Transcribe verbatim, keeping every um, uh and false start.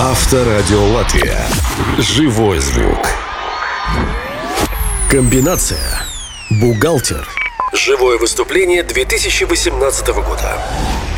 Авторадио Латвия. Живой звук. Комбинация. Бухгалтер. Живое выступление две тысячи восемнадцатого года.